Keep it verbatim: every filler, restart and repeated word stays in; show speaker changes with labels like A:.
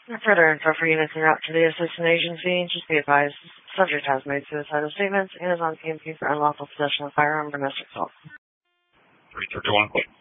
A: Further info for units en route to the assistant agency, just be advised, subject has made suicidal statements and is on P M P for unlawful possession of a firearm or domestic assault.
B: three thirty-one, quick.